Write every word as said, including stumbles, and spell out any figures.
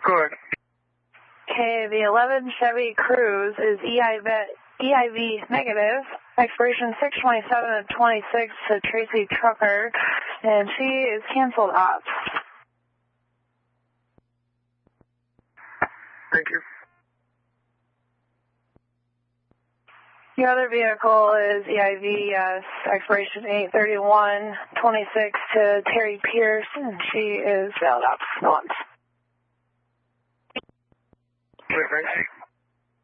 Go ahead. Okay, the eleven Chevy Cruze is E I V, E I V negative, expiration six twenty-seven of twenty-six to Tracy Trucker, and she is canceled off. Thank you. Your other vehicle is E I V, yes, expiration eight thirty-one twenty-six to Terry Pierce, and she is bailed out. No one's. Wait, right?